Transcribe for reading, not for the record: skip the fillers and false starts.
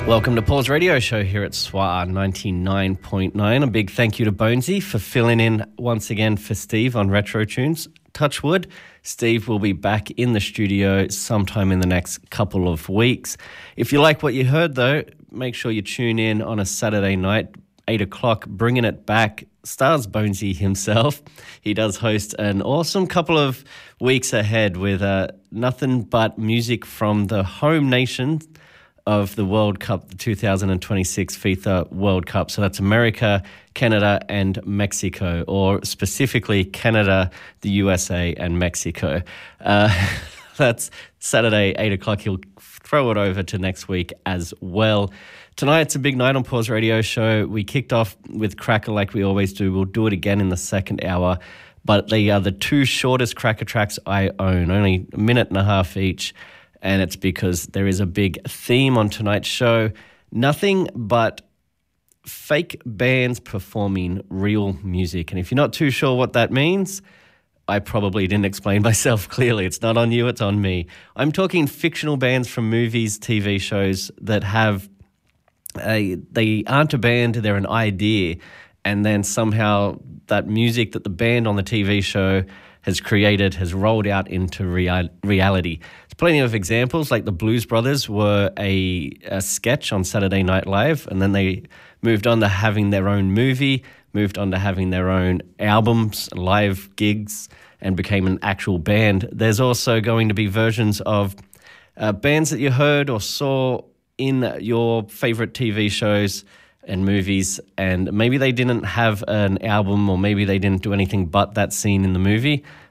Welcome to Paul's radio show here at SWR 99.9. A big thank you to Bonesy for filling in once again for Steve on Retro Tunes. Touch wood, Steve will be back in the studio sometime in the next couple of weeks. If you like what you heard, though, make sure you tune in on a Saturday night, 8 o'clock, bringing it back. Stars Bonesy himself. He does host an awesome couple of weeks ahead with nothing but music from the home nation of the World Cup, the 2026 FIFA World Cup. So that's America, Canada, and Mexico, or specifically Canada, the USA, and Mexico. That's Saturday, 8 o'clock. He'll throw it over to next week as well. Tonight, it's a big night on Paul's radio show. We kicked off with Cracker like we always do. We'll do it again in the second hour. But they are the two shortest Cracker tracks I own, only a minute and a half each. And it's because there is a big theme on tonight's show. Nothing but fake bands performing real music. And if you're not too sure what that means, I probably didn't explain myself clearly. It's not on you, it's on me. I'm talking fictional bands from movies, TV shows that have they aren't a band, they're an idea. And then somehow that music that the band on the TV show has created has rolled out into reality. There's plenty of examples, like the Blues Brothers were a sketch on Saturday Night Live, and then they moved on to having their own movie, moved on to having their own albums, live gigs, and became an actual band. There's also going to be versions of bands that you heard or saw in your favorite TV shows and movies, and maybe they didn't have an album, or maybe they didn't do anything but that scene in the movie,